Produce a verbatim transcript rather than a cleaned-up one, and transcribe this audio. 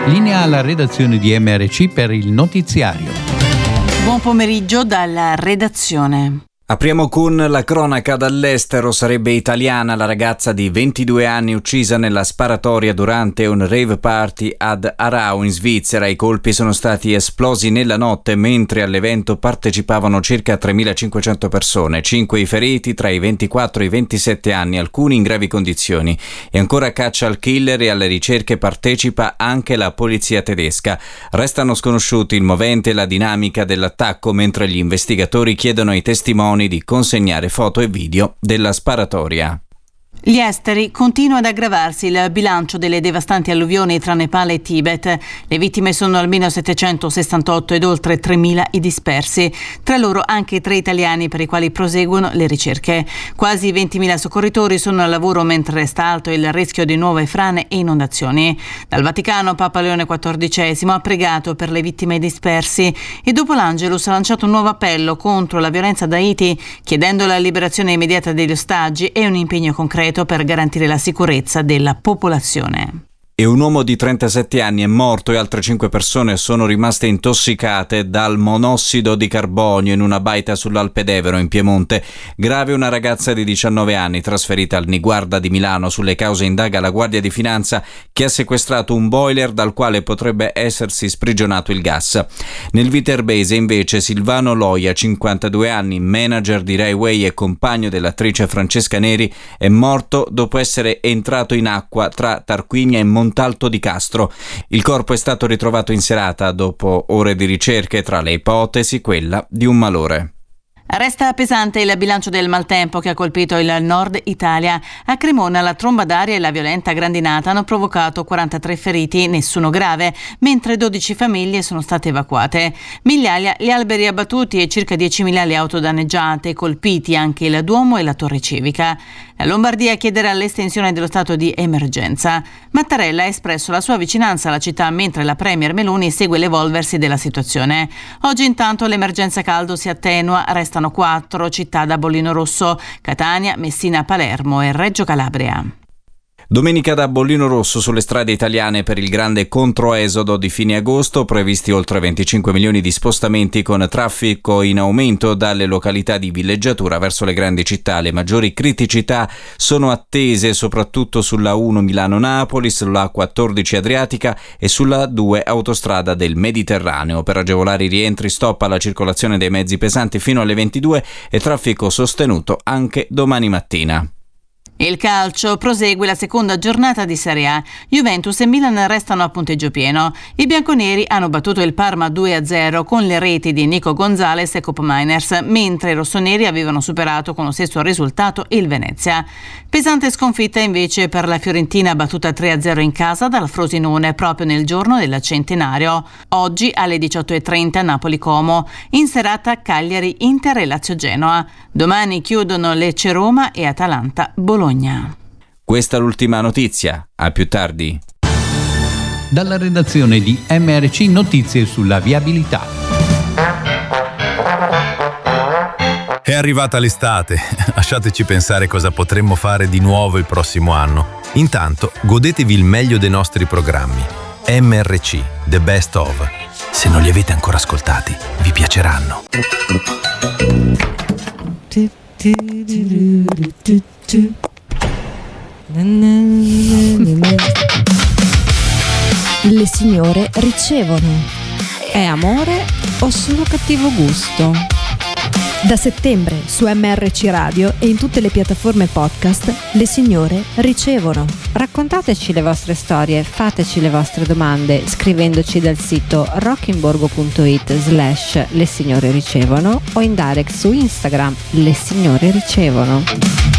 Linea alla redazione di M R C per il notiziario. Buon pomeriggio dalla redazione. Apriamo con la cronaca dall'estero. Sarebbe italiana la ragazza di ventidue anni uccisa nella sparatoria durante un rave party ad Aarau in Svizzera. I colpi sono stati esplosi nella notte mentre all'evento partecipavano circa tremilacinquecento persone, cinque i feriti tra i ventiquattro e i ventisette anni, alcuni in gravi condizioni. E ancora caccia al killer e alle ricerche partecipa anche la polizia tedesca. Restano sconosciuti il movente e la dinamica dell'attacco mentre gli investigatori chiedono ai testimoni di consegnare foto e video della sparatoria. Gli esteri. Continua ad aggravarsi il bilancio delle devastanti alluvioni tra Nepal e Tibet. Le vittime sono almeno settecentosessantotto ed oltre tremila i dispersi. Tra loro anche tre italiani per i quali proseguono le ricerche. Quasi ventimila soccorritori sono al lavoro mentre resta alto il rischio di nuove frane e inondazioni. Dal Vaticano Papa Leone quattordicesimo ha pregato per le vittime dispersi e dopo l'Angelus ha lanciato un nuovo appello contro la violenza ad Haiti, chiedendo la liberazione immediata degli ostaggi e un impegno concreto per garantire la sicurezza della popolazione. E un uomo di trentasette anni è morto e altre cinque persone sono rimaste intossicate dal monossido di carbonio in una baita sull'Alpe d'Evero in Piemonte. Grave una ragazza di diciannove anni trasferita al Niguarda di Milano. Sulle cause indaga la Guardia di Finanza, che ha sequestrato un boiler dal quale potrebbe essersi sprigionato il gas. Nel Viterbese invece Silvano Loia, cinquantadue anni, manager di Rai Way e compagno dell'attrice Francesca Neri, è morto dopo essere entrato in acqua tra Tarquinia e Monte Montalto di Castro. Il corpo è stato ritrovato in serata dopo ore di ricerche, tra le ipotesi quella di un malore. Resta pesante il bilancio del maltempo che ha colpito il nord Italia. A Cremona la tromba d'aria e la violenta grandinata hanno provocato quarantatré feriti, nessuno grave, mentre dodici famiglie sono state evacuate. Migliaia gli alberi abbattuti e circa diecimila le auto danneggiate, colpiti anche il Duomo e la Torre Civica. La Lombardia chiederà l'estensione dello stato di emergenza. Mattarella ha espresso la sua vicinanza alla città mentre la premier Meloni segue l'evolversi della situazione. Oggi intanto l'emergenza caldo si attenua, restano quattro città da bollino rosso: Catania, Messina, Palermo e Reggio Calabria. Domenica da bollino rosso sulle strade italiane per il grande controesodo di fine agosto, previsti oltre venticinque milioni di spostamenti con traffico in aumento dalle località di villeggiatura verso le grandi città. Le maggiori criticità sono attese soprattutto sulla uno Milano-Napoli, sulla quattordici Adriatica e sulla due autostrada del Mediterraneo. Per agevolare i rientri stop alla circolazione dei mezzi pesanti fino alle ventidue e traffico sostenuto anche domani mattina. Il calcio. Prosegue la seconda giornata di Serie A. Juventus e Milan restano a punteggio pieno. I bianconeri hanno battuto il Parma due a zero con le reti di Nico Gonzalez e Koop Meiners, mentre i rossoneri avevano superato con lo stesso risultato il Venezia. Pesante sconfitta invece per la Fiorentina, battuta tre a zero in casa dal Frosinone proprio nel giorno del centenario. Oggi alle diciotto e trenta Napoli-Como. In serata Cagliari, Inter e Lazio-Genoa. Domani chiudono Lecce-Roma e Atalanta-Bologna. Questa è l'ultima notizia. A più tardi. Dalla redazione di M R C Notizie sulla viabilità. È arrivata l'estate, lasciateci pensare cosa potremmo fare di nuovo il prossimo anno. Intanto, godetevi il meglio dei nostri programmi. M R C, The Best Of. Se non li avete ancora ascoltati, vi piaceranno. Le signore ricevono. È amore o solo cattivo gusto? Da settembre su M R C Radio e in tutte le piattaforme podcast, le signore ricevono. Raccontateci le vostre storie, fateci le vostre domande scrivendoci dal sito rockimborgo.it slash le signore ricevono o in direct su Instagram le signore ricevono.